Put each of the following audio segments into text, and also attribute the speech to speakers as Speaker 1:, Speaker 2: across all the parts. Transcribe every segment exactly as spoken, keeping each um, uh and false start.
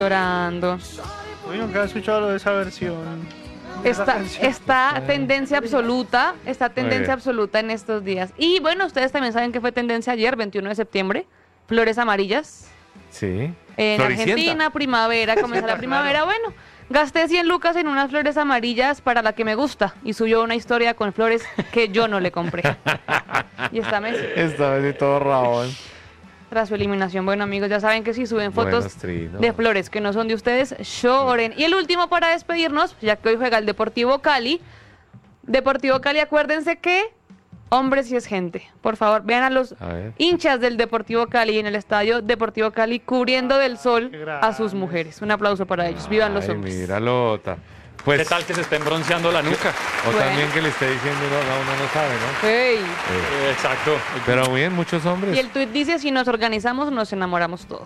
Speaker 1: Llorando.
Speaker 2: Uy, nunca he escuchado lo de esa versión.
Speaker 1: Está, está tendencia absoluta, está tendencia absoluta en estos días. Y bueno, ustedes también saben que fue tendencia ayer, veintiuno de septiembre, flores amarillas.
Speaker 3: Sí.
Speaker 1: En
Speaker 3: Floricienta.
Speaker 1: Argentina, primavera, comienza la primavera. Bueno, gasté cien lucas en unas flores amarillas para la que me gusta y subió una historia con flores que yo no le compré. Y esta vez,
Speaker 3: Esta vez de todo rabón.
Speaker 1: tras su eliminación, bueno amigos, ya saben que si suben fotos
Speaker 3: Buenos trinos.
Speaker 1: de flores que no son de ustedes, lloren. Y el último para despedirnos, ya que hoy juega el Deportivo Cali. Deportivo Cali, acuérdense que hombres sí es gente. Por favor, vean a los
Speaker 3: A ver.
Speaker 1: hinchas del Deportivo Cali en el estadio Deportivo Cali cubriendo del sol
Speaker 2: Qué
Speaker 1: a sus
Speaker 2: grandes.
Speaker 1: mujeres. Un aplauso para ellos. Vivan los
Speaker 3: Ay,
Speaker 1: hombres.
Speaker 3: mira, Lota. Pues,
Speaker 4: ¿Qué tal que se estén bronceando la nuca?
Speaker 3: o
Speaker 1: Bueno.
Speaker 3: también que le esté diciendo, no, no, uno no sabe, ¿no?
Speaker 1: Hey.
Speaker 3: Eh,
Speaker 4: Eh, exacto.
Speaker 3: pero bien, muchos hombres.
Speaker 1: Y el tuit dice, si nos organizamos, nos enamoramos todos.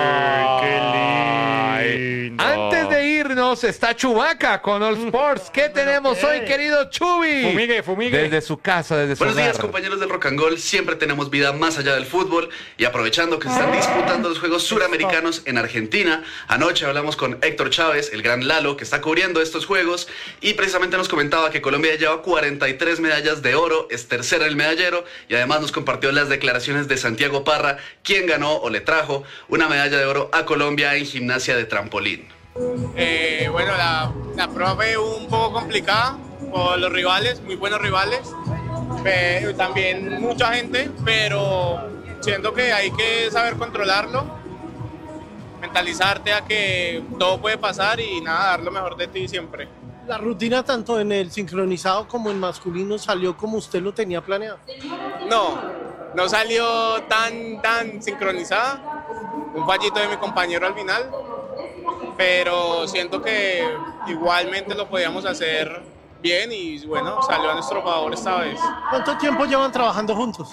Speaker 3: Ay,
Speaker 2: lindo.
Speaker 3: Antes de irnos, está Chubaca con All Sports. ¿Qué tenemos
Speaker 2: ¿qué?
Speaker 3: hoy, querido Chubi?
Speaker 4: Fumigue, fumigue.
Speaker 3: Desde su casa, desde su
Speaker 5: Buenos días,
Speaker 3: hogar.
Speaker 5: compañeros del Rock and Roll. Siempre tenemos vida más allá del fútbol. Y aprovechando que se están disputando los Juegos Suramericanos en Argentina, anoche hablamos con Héctor Chávez, el gran Lalo, que está cubriendo estos Juegos, y precisamente nos comentaba que Colombia lleva cuarenta y tres medallas de oro, es tercera en el medallero, y además nos compartió las declaraciones de Santiago Parra, quien ganó o le trajo una medalla de oro a Colombia en gimnasia de trampolín.
Speaker 6: Eh, bueno, la, la prueba fue un poco complicada por los rivales, muy buenos rivales, pero también mucha gente, pero siento que hay que saber controlarlo, mentalizarte a que todo puede pasar y nada, dar lo mejor de ti siempre.
Speaker 7: La rutina tanto en el sincronizado como en masculino salió como usted lo tenía planeado.
Speaker 6: No, no salió tan, tan sincronizada, un fallito de mi compañero al final, pero siento que igualmente lo podíamos hacer bien y bueno, salió a nuestro favor esta vez.
Speaker 7: ¿Cuánto tiempo llevan trabajando juntos?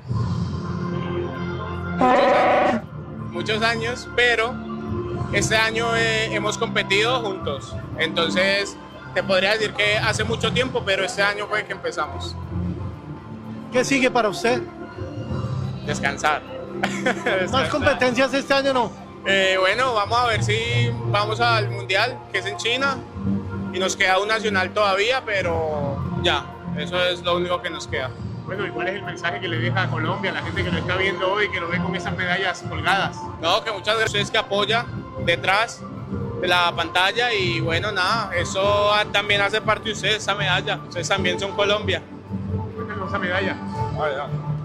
Speaker 6: Muchos años, muchos años, pero este año eh, hemos competido juntos, entonces te podría decir que hace mucho tiempo, pero este año fue que empezamos.
Speaker 7: ¿Qué sigue para usted?
Speaker 6: Descansar.
Speaker 7: ¿Más
Speaker 6: Descansar.
Speaker 7: competencias este año no?
Speaker 6: Eh, bueno, vamos a ver si vamos al Mundial, que es en China, y nos queda un nacional todavía, pero ya, eso es lo único que nos queda.
Speaker 8: Bueno, ¿y cuál es el mensaje que le deja a Colombia, a la gente que lo está viendo hoy, que lo ve con esas medallas colgadas?
Speaker 6: No, que muchas gracias a ustedes que apoyan detrás de la pantalla y bueno, nada, eso también hace parte de ustedes, esa medalla, ustedes también son Colombia.
Speaker 8: Cuéntanos esa medalla.
Speaker 6: Ah, ya.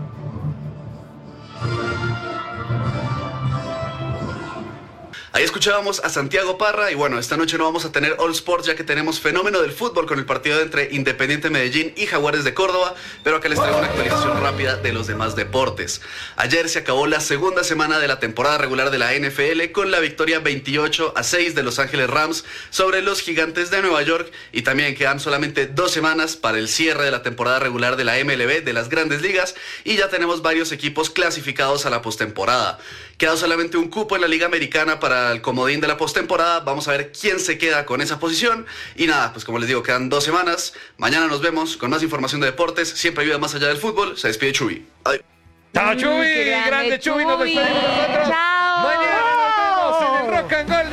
Speaker 5: Ahí escuchábamos a Santiago Parra y bueno, esta noche no vamos a tener All Sports ya que tenemos fenómeno del fútbol con el partido entre Independiente Medellín y Jaguares de Córdoba, pero acá les traigo una actualización rápida de los demás deportes. Ayer se acabó la segunda semana de la temporada regular de la N F L con la victoria veintiocho a seis de Los Ángeles Rams sobre los Gigantes de Nueva York y también quedan solamente dos semanas para el cierre de la temporada regular de la M L B de las Grandes Ligas y ya tenemos varios equipos clasificados a la postemporada. Queda solamente un cupo en la Liga Americana para el comodín de la postemporada. Vamos a ver quién se queda con esa posición. Y nada, pues como les digo, quedan dos semanas. Mañana nos vemos con más información de deportes. Siempre ayuda más allá del fútbol. Se despide Chuy. Adiós.
Speaker 3: ¡Chao,
Speaker 1: Mm,
Speaker 3: Chubi!
Speaker 1: qué grande,
Speaker 3: ¡Grande Chubi! ¡Nos
Speaker 1: Chubi.
Speaker 3: despedimos nosotros!
Speaker 1: ¡Chao!
Speaker 3: ¡Mañana nos vemos en el Rock and Roll!